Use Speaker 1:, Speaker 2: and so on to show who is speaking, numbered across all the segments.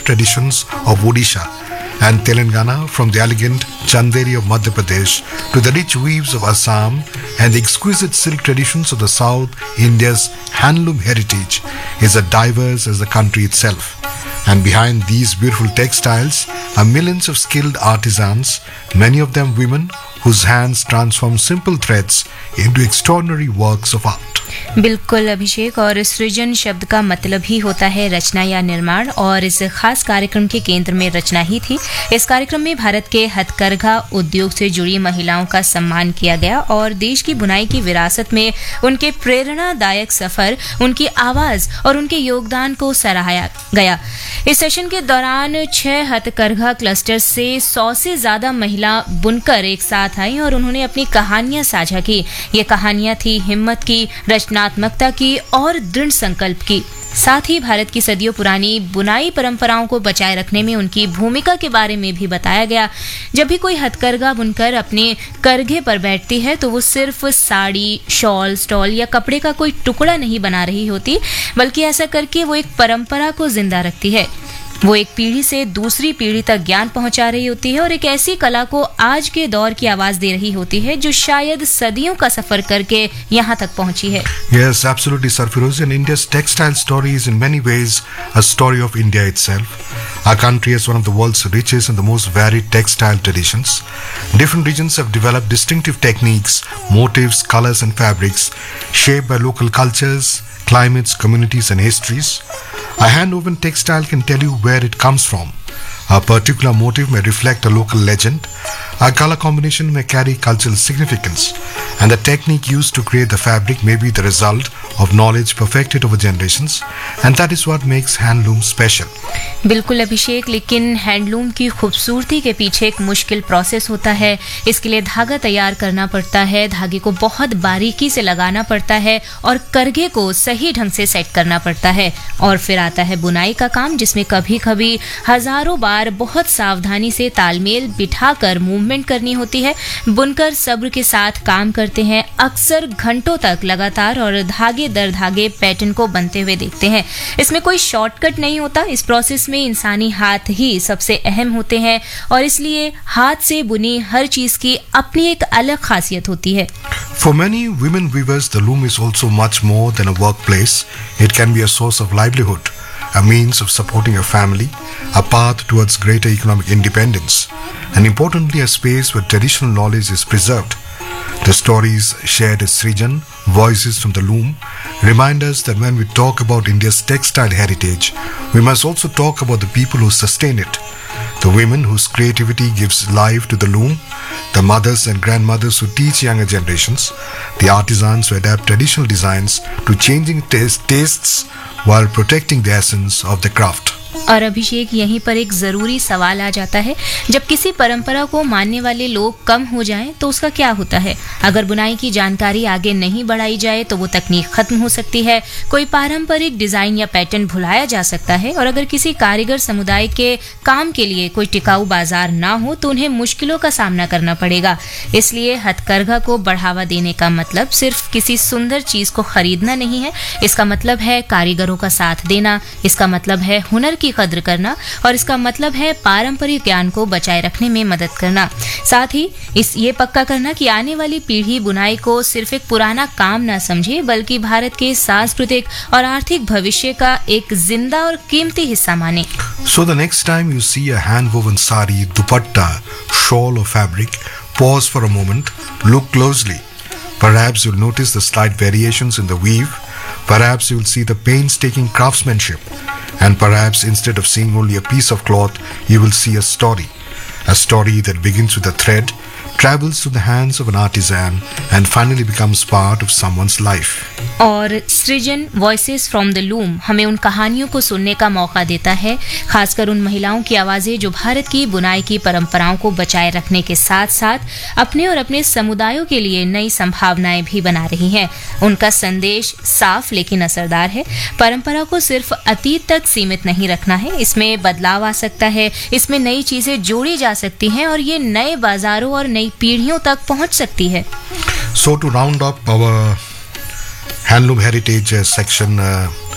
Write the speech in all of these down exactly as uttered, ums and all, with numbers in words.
Speaker 1: traditions of Odisha and Telangana, from the elegant Chanderi of Madhya Pradesh to the rich weaves of Assam and the exquisite silk traditions of the South, India's handloom heritage is as diverse as the country itself. And behind these beautiful textiles are millions of skilled artisans, many of them women, whose hands transform simple threads into extraordinary works of art.
Speaker 2: बिल्कुल अभिषेक, और सृजन शब्द का मतलब ही होता है रचना या निर्माण, और इस खास कार्यक्रम के केंद्र में रचना ही थी। इस कार्यक्रम में भारत के हथकरघा उद्योग से जुड़ी महिलाओं का सम्मान किया गया और देश की बुनाई की विरासत में उनके प्रेरणादायक सफर, उनकी आवाज और उनके योगदान को सराहा गया। इस सेशन के दौरान छह हथकरघा क्लस्टर से सौ से ज्यादा महिला बुनकर एक साथ आई और उन्होंने अपनी कहानियां साझा की। ये कहानियां थी हिम्मत की, रचनात्मकता की और दृढ़ संकल्प की। साथ ही भारत की सदियों पुरानी बुनाई परंपराओं को बचाए रखने में उनकी भूमिका के बारे में भी बताया गया। जब भी कोई हथकरघा बुनकर अपने करघे पर बैठती है तो वो सिर्फ साड़ी, शॉल, स्टॉल या कपड़े का कोई टुकड़ा नहीं बना रही होती, बल्कि ऐसा करके वो एक परंपरा को जिंदा रखती है। वो एक पीढ़ी से दूसरी पीढ़ी तक ज्ञान पहुंचा रही होती है और एक ऐसी कला को आज के दौर की आवाज दे रही होती है जो शायद सदियों का सफर करके यहाँ तक पहुंची है।
Speaker 1: Yes, absolutely, Sarfiroz. And India's textile story is in many ways a story of India itself. Our country has one of the world's richest and the most varied textile traditions. Different regions have developed distinctive techniques, motifs, colors and fabrics shaped by local cultures, climates, communities and histories. A hand-woven textile can tell you where it comes from. A particular motif may reflect a local legend. A color combination may carry cultural significance. And the technique used to create the fabric may be the result of knowledge perfected over generations. And that is what makes handloom special.
Speaker 2: बिल्कुल अभिषेक, लेकिन handloom की खूबसूरती के पीछे एक मुश्किल process होता है। इसके लिए धागा तैयार करना पड़ता है, धागे को बहुत बारीकी से लगाना पड़ता है और करघे को सही ढंग से सेट करना पड़ता है। और फिर आता है बुनाई का काम, जिसमें कभी कभी हजारों बार बहुत सावधानी से तालमेल बिठाकर मूवमेंट करनी होती है। बुनकर सब्र के साथ काम करते हैं, अक्सर घंटों तक लगातार, और धागे दर धागे पैटर्न को बनते हुए देखते हैं। इसमें कोई शॉर्टकट नहीं होता। इस प्रोसेस में इंसानी हाथ ही सबसे अहम होते हैं और इसलिए हाथ से बुनी हर चीज की अपनी एक अलग खासियत होती है।
Speaker 1: For many women weavers, the loom is also much more than a workplace. It can be a source of livelihood, a means of supporting a family, a path towards greater economic independence, and importantly, a space where traditional knowledge is preserved. The stories shared as Srijan, Voices from the Loom, remind us that when we talk about India's textile heritage, we must also talk about the people who sustain it. The women whose creativity gives life to the loom, the mothers and grandmothers who teach younger generations, the artisans who adapt traditional designs to changing taste, tastes while protecting the essence of the craft.
Speaker 2: और अभिषेक, यहीं पर एक जरूरी सवाल आ जाता है, जब किसी परंपरा को मानने वाले लोग कम हो जाएं तो उसका क्या होता है? अगर बुनाई की जानकारी आगे नहीं बढ़ाई जाए तो वो तकनीक खत्म हो सकती है, कोई पारंपरिक डिजाइन या पैटर्न भुलाया जा सकता है, और अगर किसी कारीगर समुदाय के काम के लिए कोई टिकाऊ बाजार ना हो तो उन्हें मुश्किलों का सामना करना पड़ेगा। इसलिए हथकरघा को बढ़ावा देने का मतलब सिर्फ किसी सुंदर चीज को खरीदना नहीं है। इसका मतलब है कारीगरों का साथ देना, इसका मतलब है हुनर की कद्र करना, और इसका मतलब है पारंपरिक ज्ञान को बचाए रखने में मदद करना। साथ ही इस ये पक्का करना कि आने वाली पीढ़ी बुनाई को सिर्फ एक पुराना काम ना समझे, बल्कि भारत के सांस्कृतिक और आर्थिक भविष्य का एक जिंदा और कीमती हिस्सा माने।
Speaker 1: So the next time you see a hand-woven sari, dupatta, shawl or fabric, pause for a moment, look closely. Perhaps you'll notice the slight variations in the weave. Perhaps you'll see the painstaking craftsmanship. And perhaps instead of seeing only a piece of cloth, you will see a story. A story that begins with a thread, travels through the hands of an artisan, and finally becomes part of someone's life.
Speaker 2: और सृजन voices from the loom हमें उन कहानियों को सुनने का मौका देता है, खासकर उन महिलाओं की आवाजें जो भारत की बुनाई की परंपराओं को बचाए रखने के साथ साथ अपने और अपने समुदायों के लिए नई संभावनाएं भी बना रही हैं। उनका संदेश साफ लेकिन असरदार है। परंपरा को सिर्फ अतीत तक सीमित नहीं रखना है, इसमें बदलाव आ सकता है, इसमें नई चीजें जोड़ी जा सकती हैं और ये नए बाजारों और नई पीढ़ियों तक पहुंच सकती है।
Speaker 1: So to round up our handloom heritage uh, section, uh,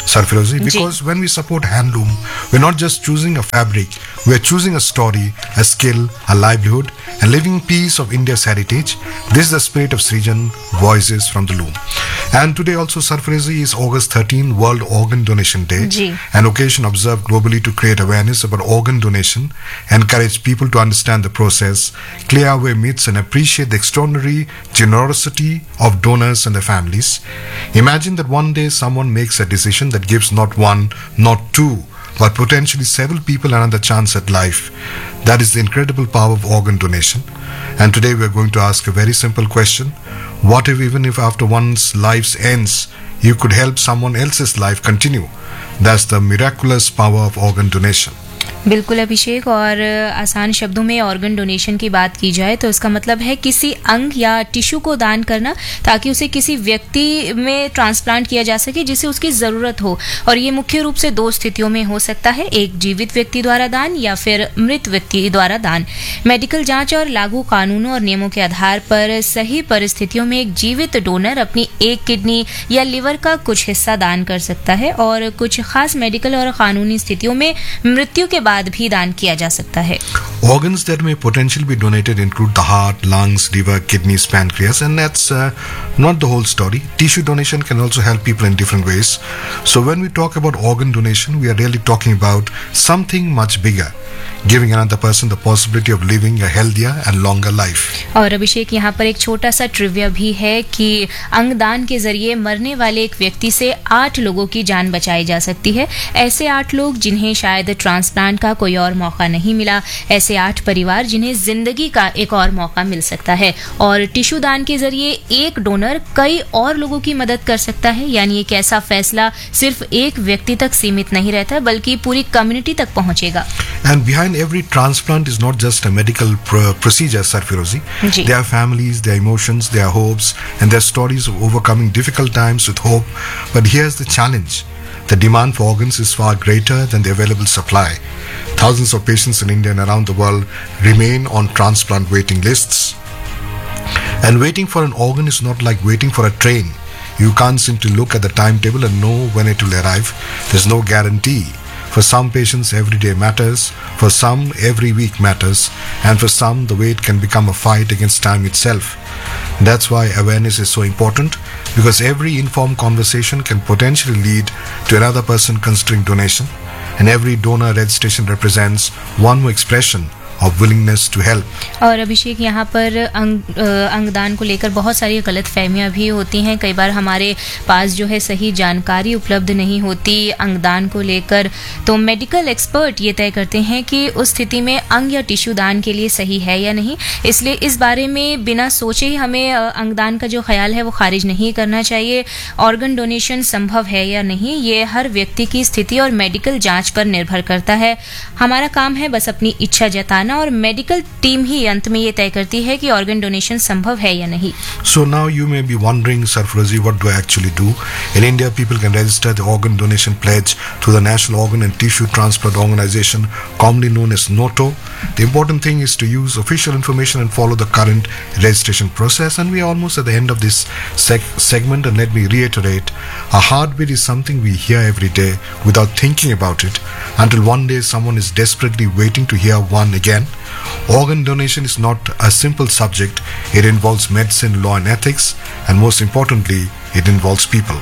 Speaker 1: Sarfirozi, because when we support handloom, we're not just choosing a fabric, we're choosing a story, a skill, a livelihood, a living piece of India's heritage. This is the spirit of Srijan, Voices from the Loom. And today also, Sarfirozi, is August thirteenth, World Organ Donation Day,
Speaker 2: Ji.
Speaker 1: an occasion observed globally to create awareness about organ donation, encourage people to understand the process, clear away myths, and appreciate the extraordinary generosity of donors and their families. Imagine that one day someone makes a decision that gives not one, not two, but potentially several people another chance at life. That is the incredible power of organ donation. And today we are going to ask a very simple question. What if, even if after one's life ends, you could help someone else's life continue? That's the miraculous power of organ donation.
Speaker 2: बिल्कुल अभिषेक, और आसान शब्दों में organ donation की बात की जाए तो इसका मतलब है किसी अंग या टिश्यू को दान करना ताकि उसे किसी व्यक्ति में ट्रांसप्लांट किया जा सके जिसे उसकी ज़रूरत हो। और ये मुख्य रूप से दो स्थितियों में हो सकता है, एक जीवित व्यक्ति द्वारा दान या फिर मृत व्यक्ति द्वारा दान। मेडिकल जांच और लागू कानूनों और नियमों के आधार पर सही परिस्थितियों में एक जीवित डोनर अपनी एक किडनी या लिवर का कुछ हिस्सा दान कर सकता है, और कुछ खास मेडिकल और कानूनी स्थितियों में मृत्यु के बाद भी दान किया जा सकता है।
Speaker 1: Organs that may potentially be donated include the heart, lungs, liver, kidneys, pancreas, and that's uh, not the whole story. Tissue donation can also help people in different ways. So when we talk about organ donation, we are really talking about something much bigger, giving another person the possibility of living a healthier and longer life.
Speaker 2: और अभिषेक, यहाँ पर एक छोटा सा trivia भी है कि अंगदान के जरिए मरने वाले एक व्यक्ति से आठ लोगों की जान बचाई जा सकती है। ऐसे आठ लोग जिन्हें शायद ट्रांसप्लांट का कोई और मौका नहीं मिला, ऐसे आठ परिवार जिन्हें जिंदगी का एक और मौका मिल सकता है। और टिश्यू दान के जरिए एक डोनर कई और लोगों की मदद कर सकता है, यानी एक ऐसा फैसला सिर्फ एक व्यक्ति तक सीमित नहीं रहता बल्कि पूरी कम्युनिटी तक पहुंचेगा।
Speaker 1: And behind every transplant is not just a medical pr- procedure, Sarfirozi. There are families, their emotions, their hopes, and their stories of overcoming difficult times with hope. But here's the challenge. The demand for organs is far greater than the available supply. Thousands of patients in India and around the world remain on transplant waiting lists. And waiting for an organ is not like waiting for a train. You can't simply look at the timetable and know when it will arrive. There's no guarantee. For some patients, every day matters. For some, every week matters. And for some, the wait can become a fight against time itself. That's why awareness is so important, because every informed conversation can potentially lead to another person considering donation. And every donor registration represents one more expression of willingness to help.
Speaker 2: और अभिषेक, यहाँ पर अंग अंगदान को लेकर बहुत सारी गलत फहमियाँ भी होती हैं। कई बार हमारे पास जो है सही जानकारी उपलब्ध नहीं होती अंगदान को लेकर, तो मेडिकल एक्सपर्ट ये तय करते हैं कि उस स्थिति में अंग या टिश्यू दान के लिए सही है या नहीं। इसलिए इस बारे में बिना सोचे ही हमें अंगदान का जो ख्याल है वो खारिज नहीं करना चाहिए। ऑर्गन डोनेशन संभव है या नहीं, ये हर व्यक्ति की स्थिति और मेडिकल जाँच पर निर्भर करता है। हमारा काम है बस अपनी इच्छा जताना, और मेडिकल टीम ही अंत में ये तय करती है कि ऑर्गन डोनेशन संभव है या नहीं।
Speaker 1: So now you may be wondering, Sarfirozi, what do I actually do? In India, people can register the organ donation pledge through the National Organ and Tissue Transplant Organization, commonly known as NOTO. The important thing is to use official information and follow the current registration process. And we are almost at the end of this seg- segment, and let me reiterate, a heartbeat is something we hear every day without thinking about it, until one day someone is desperately waiting to hear one again. Organ donation is not a simple subject. It involves medicine, law and ethics, and most importantly, it involves people.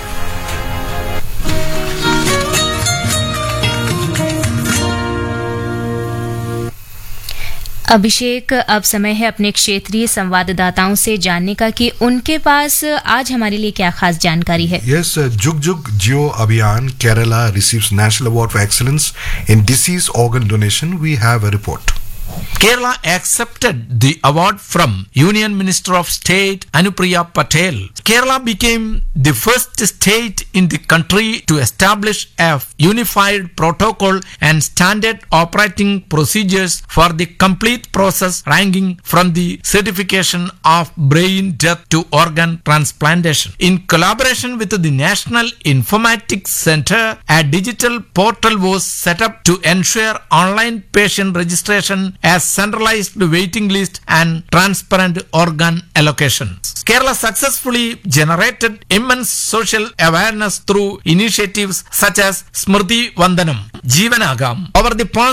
Speaker 2: अभिषेक, अब समय है अपने क्षेत्रीय संवाददाताओं से जानने का कि उनके पास आज हमारे लिए क्या खास जानकारी है।
Speaker 1: Yes, uh, Jug Jug Jio Abhiyan, Kerala receives National Award for Excellence in Disease Organ Donation. We have a report.
Speaker 3: Kerala accepted the award from Union Minister of State Anupriya Patel. Kerala became the first state in the country to establish a unified protocol and standard operating procedures for the complete process ranging from the certification of brain death to organ transplantation. In collaboration with the National Informatics Center, a digital portal was set up to ensure online patient registration a centralized waiting list and transparent organ allocation. Kerala successfully generated immense social awareness through initiatives such as Smriti Vandanam, Jeevanagam. Over the past